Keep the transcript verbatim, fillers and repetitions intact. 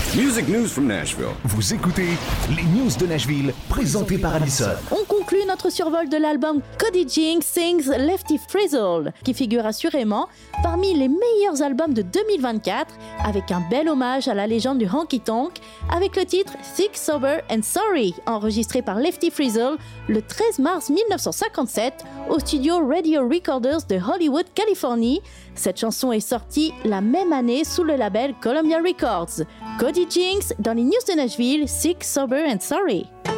Music news from Nashville. Vous écoutez les news de Nashville, présentées par Allison. On conclut notre survol de l'album Cody Jinks Sings Lefty Frizzle, qui figure assurément parmi les meilleurs albums de deux mille vingt-quatre, avec un bel hommage à la légende du honky-tonk, avec le titre Sick, Sober and Sorry, enregistré par Lefty Frizzle le treize mars mille neuf cent cinquante-sept au studio Radio Recorders de Hollywood, Californie. Cette chanson est sortie la même année sous le label Columbia Records. Cody Jinks dans les news de Nashville, Sick, Sober and Sorry.